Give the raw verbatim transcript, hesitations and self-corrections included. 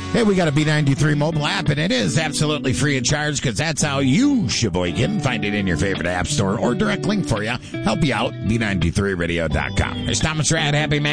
Hey, we got a B ninety-three mobile app, and it is absolutely free of charge because that's how you, Sheboygan, find it in your favorite app store or direct link for you. Help you out, B ninety-three radio dot com. There's Thomas Rad, Happy Man.